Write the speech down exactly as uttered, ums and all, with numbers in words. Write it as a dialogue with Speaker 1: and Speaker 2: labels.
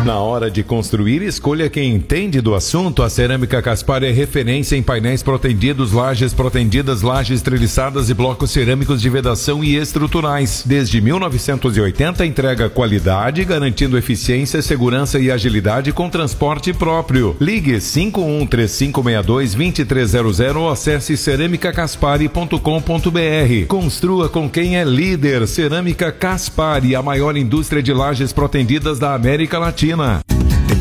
Speaker 1: Na hora de construir, escolha quem entende do assunto. A Cerâmica Caspar é referência em painéis protendidos, lajes protendidas, lajes treliçadas e blocos cerâmicos de vedação e estruturais. Desde mil novecentos e oitenta, entrega qualidade, garantindo eficiência, segurança e agilidade com transporte próprio. Ligue cinco um três cinco seis dois, dois três zero zero ou acesse cerâmica caspari ponto com ponto br. Construa com quem é líder. Cerâmica Caspari, a maior indústria de lajes protendidas da América Latina.